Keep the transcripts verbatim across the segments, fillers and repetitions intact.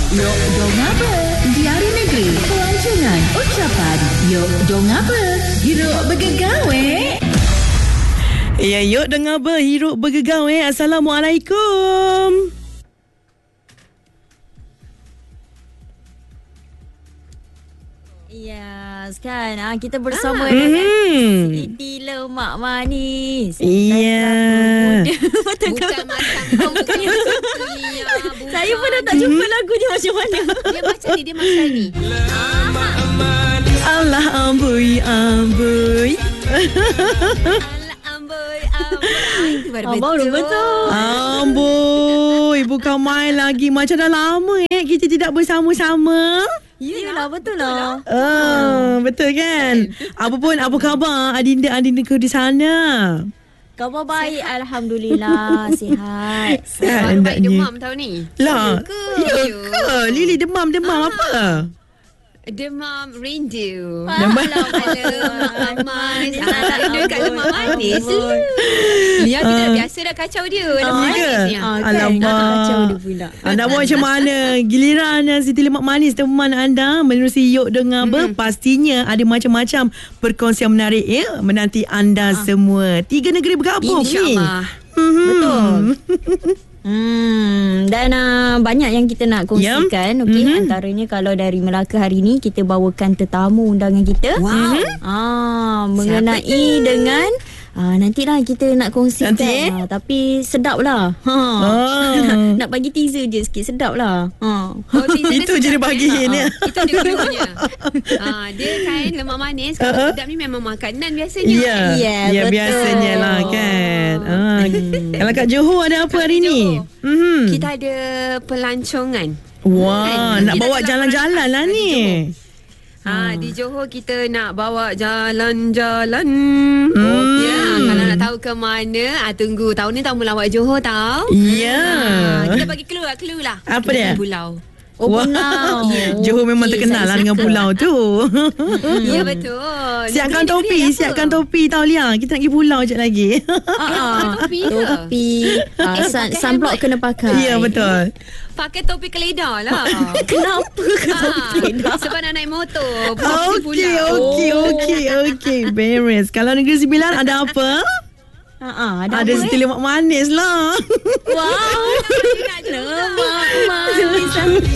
Yok dong apa? Diari negeri, pelancongan, ucapan. Yok dong apa? Hiruk bergegawe. Ya, yuk dengar berhiruk bergegawe. Assalamualaikum. Ya, kan ah, kita bersama ah. dengan mm-hmm. Siti Lemak Manis. Iya. Bukan macam bukan yang saya pun dah tak jumpa mm-hmm. lagu dia macam mana. Dia macam ni, dia macam ni. Allah amboi amboi. Allah amboi amboi. Itu baru betul. Baru betul. Amboi, bukan main lagi. Macam dah lama eh kita tidak bersama-sama. Yelah, betul lah. Oh, betul kan? Apa pun, apa khabar Adinda-adindaku di sana? Khabar baik, sihat. Alhamdulillah. Sihat. Baru baik demam tahun ni. Lah, ya ke? Lily demam-demam apa? Demam rindu. Demam lemak manis. Dia kat lemak manis. Dia kita biasa dah kacau dia. Lemak manis. Alamak. Kacau dia pula. Anda buat macam mana? Giliran Siti Lemak Manis teman anda menerusi Yok Dengar Ber, pastinya ada macam-macam perkongsian menarik ya menanti anda semua. Tiga negeri bergabung ni. InsyaAllah. Betul. Hmm, dan uh, banyak yang kita nak kongsikan. Yep. Okey, mm-hmm. antaranya kalau dari Melaka hari ni kita bawakan tetamu undangan kita. Wow. Ah, mengenai dengan Ah, nantilah kita nak kongsikan. Nanti, eh? ah, tapi sedap lah. Ha. Oh. nak, nak bagi teaser je sikit, sedap lah. Ha. Oh, itu je dia bagi ya? ni. Ha, itu dia cluenya. Ha, dia kan lemak manis. Kalau uh-huh. sedap ni memang makanan biasanya. Ya, yeah. yeah, yeah, betul. biasanya lah kan. Ah. Kalau kat Johor ada apa Kat hari Johor, ni? Mm-hmm. Kita ada pelancongan. Wah, kan? nak Kita bawa jalan-jalan lah ni. Ha, di Johor kita nak bawa jalan-jalan. Hmm. Oh, ya, kalau nak tahu ke mana, ah, tunggu. Tahun ni tamu lawak Johor tau. Ya. Ha, kita bagi clue lah, clue lah. Apa kita dia? Pulau. Oh, pulau. Yeah. Johor memang okay, terkenal lah dengan pulau tu. Ya, betul. Siapkan topi, siapkan topi tau Lia. Kita nak pergi pulau sekejap lagi. Ah, topi ke? Topi. Ah, Eh, sun, pakai sunblock helmet. kena pakai. Ya, betul. Pakai topi keledar lah. Kenapa ke ha, topi keledar? Sebab nak naik motor. Okey, okey, okey, okey. Beres. Kalau Negeri Sembilan ada apa? Ha, ada, ada apa, Siti Lemak Manis lah. Wow. Lemak manis.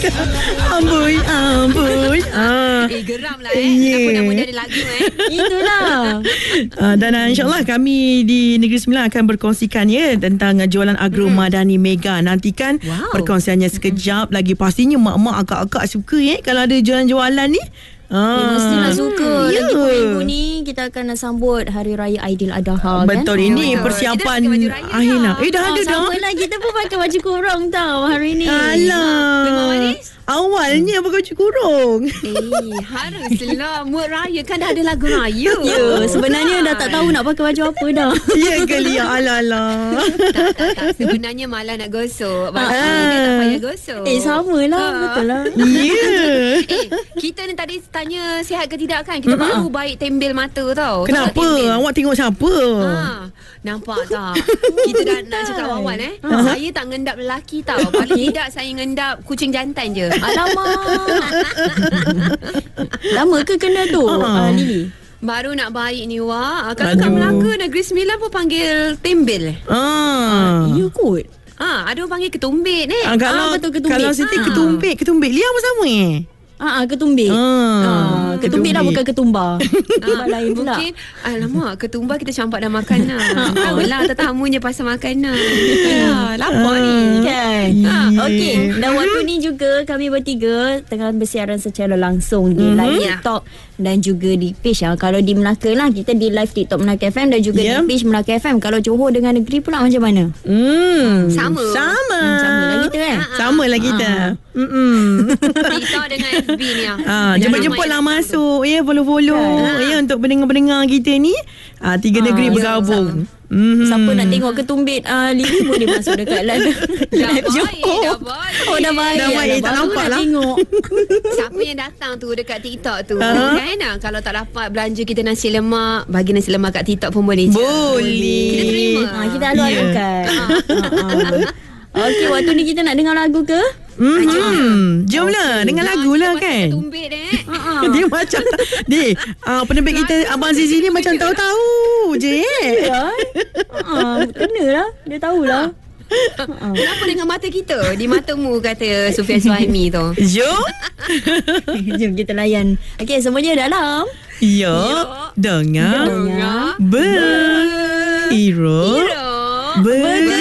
Amboi, amboi. Ah. Eh, geram lah eh. Kenapa Yeah. nama dia ada lagu eh. Itulah. Uh, dan uh, insyaAllah kami di Negeri Sembilan akan berkongsikan ya tentang uh, jualan Agro mm. Madani Mega. Nantikan Wow. perkongsiannya sekejap mm. lagi. Pastinya mak-mak agak-agak suka ya kalau ada jualan-jualan ni. Ah. Eh, mestilah suka. Ya. Lagi minggu ni kita akan sambut Hari Raya Aidiladha. Betul, kan? ini betul. persiapan Kita dah pakai baju raya akhir dah. nak. Eh dah Oh, ada dah. sama lah. Kita pun pakai baju kurung tau hari ni. Alah. Lemak manis? Awalnya pakai baju kurung. Eh, haruslah. Mood raya kan dah ada lagu raya. Ya, sebenarnya dah tak tahu nak pakai baju apa dah. Ya ke Lia? Alah-alah. Tak, tak, tak. Sebenarnya malah nak gosok. Baju Ah. dia tak payah gosok. Eh, sama lah. Ah. Betul lah. Ya. Eh, kita ni tadi tanya sihat ke tidak kan? Kita baru baik tembel mata tau. Kenapa? Tahu tak tembel? Awak tengok siapa? Ha, nampak tak? Kita dah nak cakap awal eh. Saya tak ngendap lelaki tau. Paling tidak saya ngendap kucing jantan je. Alamak. Lama ke kena tu, Ah. uh, Lily? Baru nak baik ni Wak. Kalau kat Aduh. Melaka Negeri Sembilan pun panggil tembel. Ah. Ya kot. Ah, ada orang panggil ketumbit eh. Ah, kalau Ah, betul, ketumbit. kalau Siti Ah. ketumbit, ketumbit Lia pun sama eh. Ah, ah, ketumbit. Ah, Ah, ketumbit lah, bukan ketumbar. Ah, lain pula. mungkin alamak ketumbar kita campak dah makanan. Tahulah tetamunya pasal makanan. Ya, lapar ni. Kan. Ah, Okey, dan waktu ni juga kami bertiga tengah bersiaran secara langsung di Mhm. live Ya. TikTok dan juga di page. Ah. Kalau di Melaka lah, kita di live TikTok Melaka F M dan juga Yeah. di page Melaka F M. Kalau Johor dengan negeri pula macam mana? Hmm. Sama. Sama. Hmm, sama lah kita kan? Sama lah kita. Mm-mm. TikTok dengan F B ni ah. Ah, Jangan jemput-jemputlah main masuk ya, follow-follow Kan. ya untuk pendengar-pendengar kita ni. Ah, tiga Ah, negeri ya, bergabung. Mm-hmm. Siapa nak tengok ketumbit uh, Lily boleh masuk dekat live. Dah live baik, Johor. dah baik. Oh dah baik. Dah baik, tak Baru nampak nak lah. tengok. Siapa yang datang tu dekat TikTok tu Ah. kan? ah, Kalau tak dapat belanja kita nasi lemak, bagi nasi lemak kat TikTok pun boleh je. Boleh. Kita terima. Ha, kita alu-alukan. Ha, ha. Okey, waktu ni kita nak dengar lagu ke? Mm-hmm. Jom dengan lagu lah kan. Tumbit eh. Dia macam Dia uh, penerbit kita Abang Zizi ni macam tahu-tahu je eh. Ya. Ha, kena lah. Dia tahulah. Kenapa dengan mata kita? Di matamu kata Sufian Suhaimi tu. Jom. Jom kita layan. Okey, semuanya dalam Yuk Dengar Dengar Berhiro Hero Bergerak.